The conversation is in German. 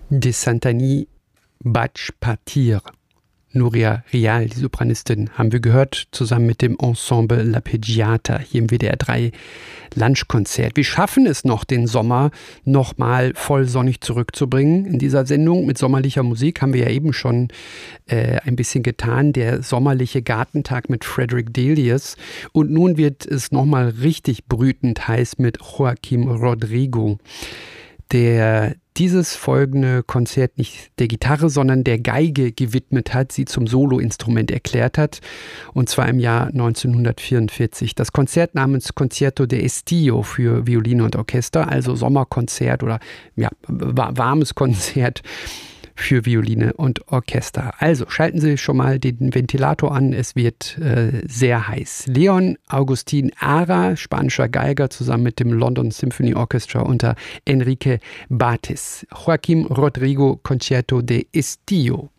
De Santani Batch Partir. Nuria Rial, die Sopranistin, haben wir gehört, zusammen mit dem Ensemble L'Arpeggiata hier im WDR 3 Lunchkonzert. Wir schaffen es noch, den Sommer noch mal voll sonnig zurückzubringen in dieser Sendung. Mit sommerlicher Musik haben wir ja eben schon ein bisschen getan. Der sommerliche Gartentag mit Frederick Delius. Und nun wird es noch mal richtig brütend heiß mit Joaquim Rodrigo, der dieses folgende Konzert nicht der Gitarre, sondern der Geige gewidmet hat, sie zum Soloinstrument erklärt hat, und zwar im Jahr 1944. Das Konzert namens Concierto de Estío für Violine und Orchester, also Sommerkonzert oder ja, warmes Konzert für Violine und Orchester. Also schalten Sie schon mal den Ventilator an, es wird sehr heiß. Leon Agustín Ara, spanischer Geiger, zusammen mit dem London Symphony Orchestra unter Enrique Batis. Joaquim Rodrigo, Concierto de Estío.